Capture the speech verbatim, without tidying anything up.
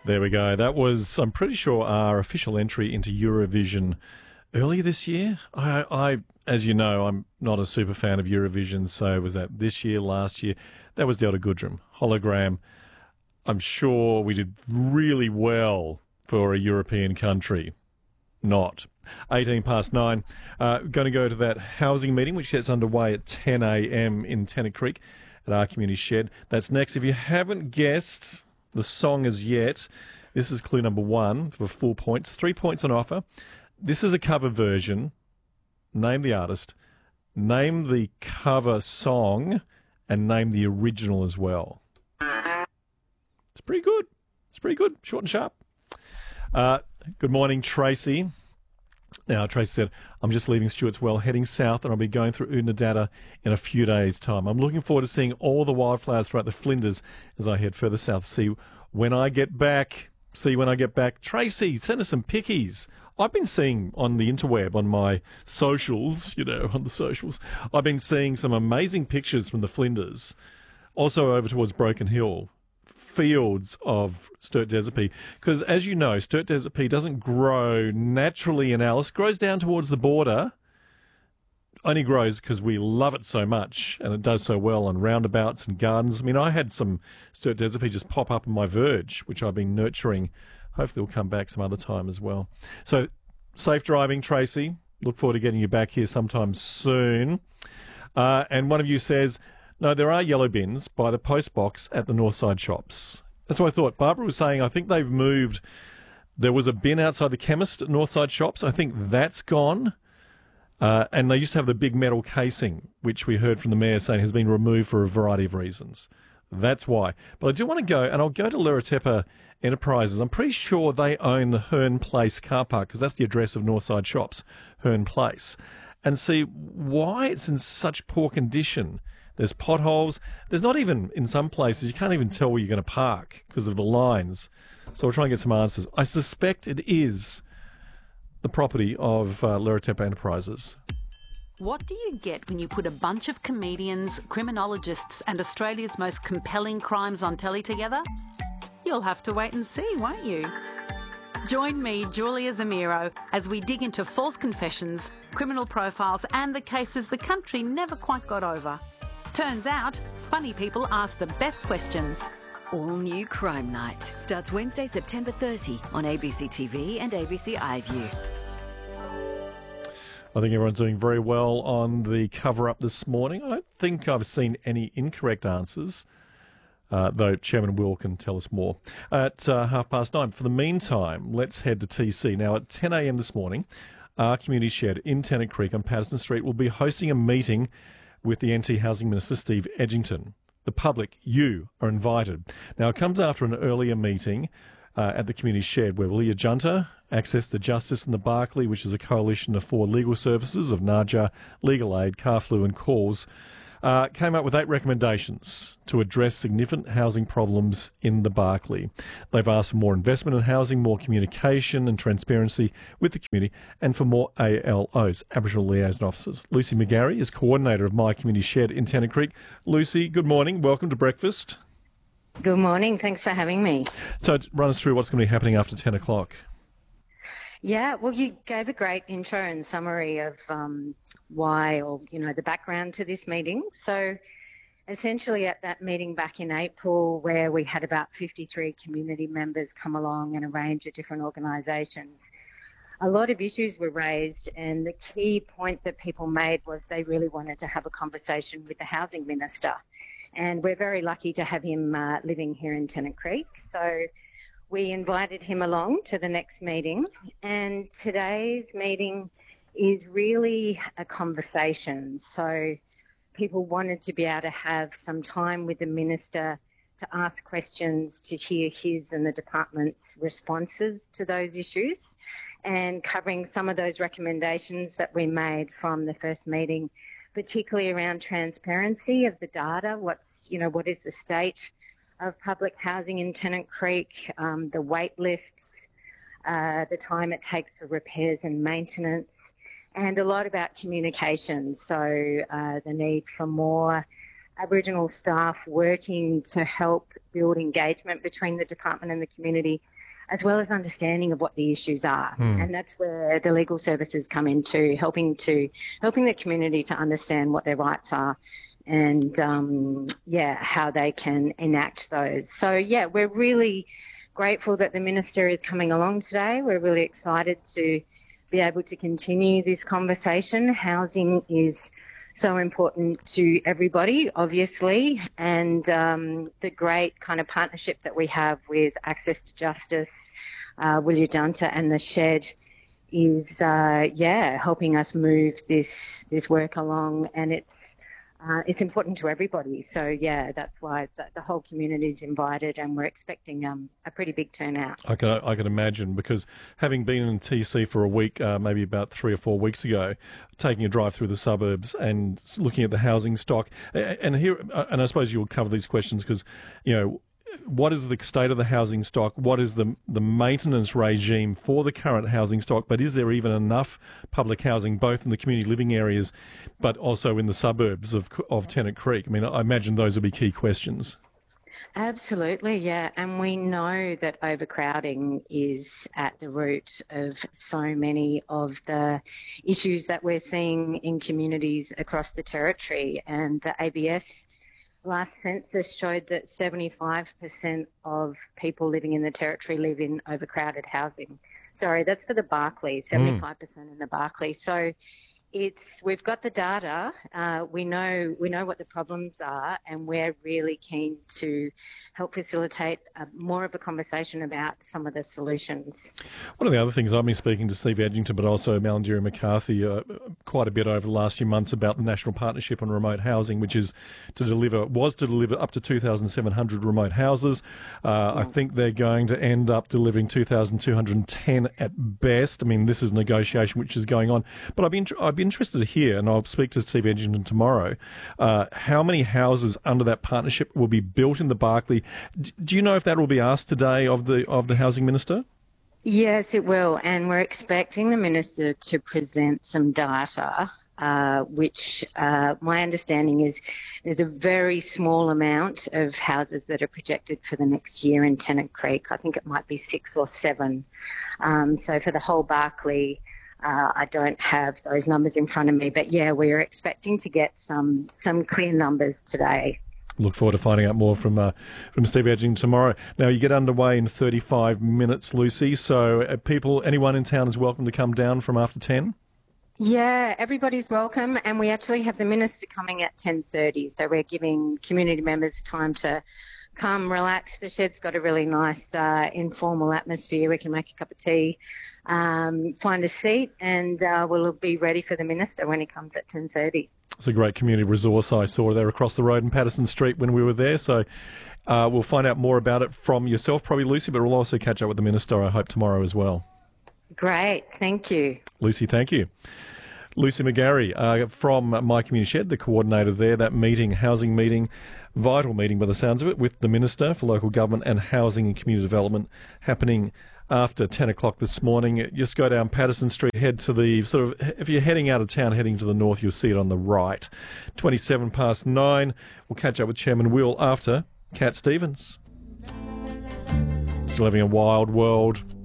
There we go. That was, I'm pretty sure, our official entry into Eurovision earlier this year. I, I, as you know, I'm not a super fan of Eurovision, so was that this year, last year? That was Delta Goodrem, Hologram. I'm sure we did really well for a European country. Not. eighteen past nine. Uh, going to go to that housing meeting, which gets underway at ten a.m. in Tennant Creek at our community shed. That's next. If you haven't guessed the song as yet, this is clue number one for four points. Three points on offer. This is a cover version. Name the artist, name the cover song, and name the original as well. It's pretty good. It's pretty good. Short and sharp. Uh, good morning, Tracy. Now, Tracy said, I'm just leaving Stewart's Well, heading south, and I'll be going through Oodnadatta in a few days' time. I'm looking forward to seeing all the wildflowers throughout the Flinders as I head further south. See when I get back. See when I get back. Tracy, send us some pickies. I've been seeing on the interweb, on my socials, you know, on the socials, I've been seeing some amazing pictures from the Flinders. Also over towards Broken Hill. Fields of Sturt Desert Pea, because as you know, Sturt Desert Pea doesn't grow naturally in Alice. It grows down towards the border. Only grows because we love it so much, and it does so well on roundabouts and gardens. I mean, I had some Sturt Desert Pea just pop up in my verge, which I've been nurturing. Hopefully, will come back some other time as well. So, safe driving, Tracy. Look forward to getting you back here sometime soon. Uh, and one of you says, no, there are yellow bins by the post box at the Northside shops. That's what I thought. Barbara was saying, I think they've moved. There was a bin outside the chemist at Northside shops. I think that's gone. Uh, and they used to have the big metal casing, which we heard from the mayor saying has been removed for a variety of reasons. That's why. But I do want to go, and I'll go to Luratepa Enterprises. I'm pretty sure they own the Hearn Place car park, because that's the address of Northside shops, Hearn Place, and see why it's in such poor condition. There's potholes. There's not even, in some places, you can't even tell where you're going to park because of the lines. So we'll try and get some answers. I suspect it is the property of uh, Luratepa Enterprises. What do you get when you put a bunch of comedians, criminologists and Australia's most compelling crimes on telly together? You'll have to wait and see, won't you? Join me, Julia Zamiro, as we dig into false confessions, criminal profiles and the cases the country never quite got over. Turns out, funny people ask the best questions. All New Crime Night starts Wednesday, September thirtieth on A B C T V and A B C iView. I think everyone's doing very well on the cover-up this morning. I don't think I've seen any incorrect answers, uh, though Chairman Will can tell us more at uh, half past nine. For the meantime, let's head to T C. Now, at ten a.m. this morning, our community shed in Tennant Creek on Patterson Street will be hosting a meeting with the N T Housing Minister, Steve Edgington. The public, you, are invited. Now, it comes after an earlier meeting uh, at the community shed where Willia Junta, Access to Justice and the Barclay, which is a coalition of four legal services of Naaja, Legal Aid, Carflu and Cause, uh, came up with eight recommendations to address significant housing problems in the Barclay. They've asked for more investment in housing, more communication and transparency with the community, and for more A L Os, Aboriginal Liaison Officers. Lucy McGarry is coordinator of My Community Shed in Tennant Creek. Lucy, good morning. Welcome to breakfast. Good morning. Thanks for having me. So run us through what's going to be happening after ten o'clock. Yeah, well, you gave a great intro and summary of um, why, or, you know, the background to this meeting. So essentially at that meeting back in April, where we had about fifty-three community members come along and a range of different organisations, a lot of issues were raised, and the key point that people made was they really wanted to have a conversation with the Housing Minister. And we're very lucky to have him uh, living here in Tennant Creek. So we invited him along to the next meeting, and today's meeting is really a conversation. So people wanted to be able to have some time with the Minister to ask questions, to hear his and the department's responses to those issues, and covering some of those recommendations that we made from the first meeting, particularly around transparency of the data. What's, you know, what is the state of public housing in Tennant Creek, um, the wait lists, uh, the time it takes for repairs and maintenance, and a lot about communication. So uh, the need for more Aboriginal staff working to help build engagement between the department and the community, as well as understanding of what the issues are. Mm. And that's where the legal services come into, helping to helping the community to understand what their rights are and, um, yeah, how they can enact those. So, yeah, we're really grateful that the Minister is coming along today. We're really excited to be able to continue this conversation. Housing is so important to everybody, obviously, and um, the great kind of partnership that we have with Access to Justice, uh, Woolyadunta and the Shed is, uh, yeah, helping us move this this work along, and it's uh, it's important to everybody. So, yeah, that's why the, the whole community is invited, and we're expecting um, a pretty big turnout. I can I can imagine, because having been in T C for a week, uh, maybe about three or four weeks ago, taking a drive through the suburbs and looking at the housing stock, and here, and I suppose you'll cover these questions because, you know, what is the state of the housing stock? What is the the maintenance regime for the current housing stock? But is there even enough public housing, both in the community living areas, but also in the suburbs of of Tennant Creek? I mean, I imagine those will be key questions. Absolutely, yeah. And we know that overcrowding is at the root of so many of the issues that we're seeing in communities across the territory. And the A B S last census showed that seventy-five percent of people living in the territory live in overcrowded housing. Sorry, that's for the Barkly, seventy-five percent in the Barkly. So it's we've got the data. Uh, we know we know what the problems are, and we're really keen to help facilitate a, more of a conversation about some of the solutions. One of the other things, I've been speaking to Steve Edgington, but also Malarndirri McCarthy, uh, quite a bit over the last few months about the National Partnership on Remote Housing, which is to deliver was to deliver up to two thousand seven hundred remote houses. Uh, I think they're going to end up delivering two thousand two hundred ten at best. I mean, this is negotiation which is going on, but I'd be I'd be interested to hear, and I'll speak to Steve Edgington tomorrow, uh, how many houses under that partnership will be built in the Barkly. Do you know if that will be asked today of the of the Housing Minister? Yes, it will, and we're expecting the Minister to present some data, uh, which uh, my understanding is there's a very small amount of houses that are projected for the next year in Tennant Creek. I think it might be six or seven. Um, so for the whole Barkly, Uh, I don't have those numbers in front of me, but yeah, we're expecting to get some some clear numbers today. Look forward to finding out more from uh, from Steve Edgington tomorrow. Now, you get underway in thirty-five minutes, Lucy, so uh, people, anyone in town is welcome to come down from after ten? Yeah, everybody's welcome, and we actually have the Minister coming at ten thirty, so we're giving community members time to come, relax. The Shed's got a really nice uh, informal atmosphere. We can make a cup of tea, um, find a seat, and uh, we'll be ready for the Minister when he comes at ten thirty. It's a great community resource I saw there across the road in Patterson Street when we were there, so uh, we'll find out more about it from yourself, probably, Lucy, but we'll also catch up with the Minister, I hope, tomorrow as well. Great, thank you. Lucy, thank you. Lucy McGarry uh, from My Community Shed, the coordinator there, that meeting, housing meeting, vital meeting by the sounds of it, with the Minister for Local Government and Housing and Community Development, happening after ten o'clock this morning. Just go down Patterson Street, head to the sort of, if you're heading out of town, heading to the north, you'll see it on the right. twenty-seven past nine. We'll catch up with Chairman Will after Cat Stevens. Still having a wild world.